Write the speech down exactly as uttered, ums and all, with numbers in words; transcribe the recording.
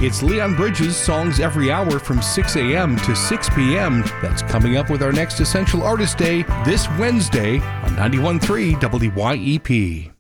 It's Leon Bridges' Songs Every Hour from six a.m. to six p.m. That's coming up with our next Essential Artist Day this Wednesday on ninety-one point three W Y E P.